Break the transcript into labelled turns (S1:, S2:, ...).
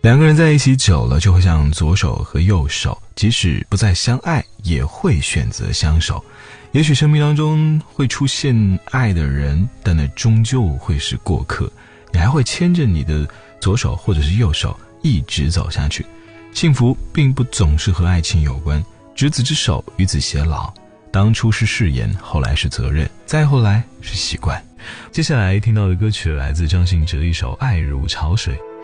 S1: 两个人在一起久了，就会像左手和右手，即使不再相爱，也会选择相守。也许生命当中会出现爱的人，但那终究会是过客，你还会牵着你的左手或者是右手一直走下去。幸福并不总是和爱情有关，执子之手，与子偕老，当初是誓言，后来是责任，再后来是习惯。接下来听到的歌曲来自张信哲一首《爱如潮水》。